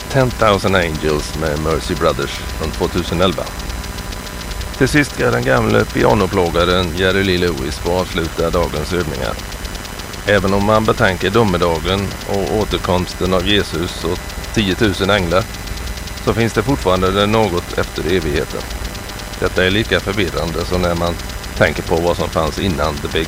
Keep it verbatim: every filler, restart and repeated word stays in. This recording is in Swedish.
ten thousand Angels med Mercy Brothers från tjugoelva. Till sist ska den gamle pianoplågaren Jerry Lee Lewis få avsluta dagens övningar. Även om man betänker domedagen och återkomsten av Jesus och tio tusen änglar, så finns det fortfarande något efter evigheten. Detta är lika förvirrande som när man tänker på vad som fanns innan The Big